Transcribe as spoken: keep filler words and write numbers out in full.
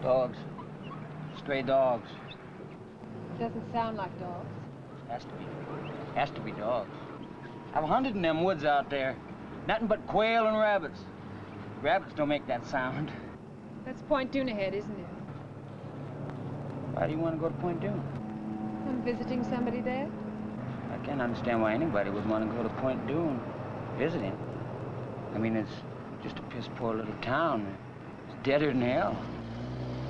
Dogs. Stray dogs. Doesn't sound like dogs. Has to be. Has to be dogs. I've hunted in them woods out there. Nothing but quail and rabbits. Rabbits don't make that sound. That's Point Duna Head, isn't it? Why do you want to go to Point Dune? I'm visiting somebody there. I can't understand why anybody would want to go to Point Dune visiting. I mean, it's just a piss poor little town. It's deader than hell.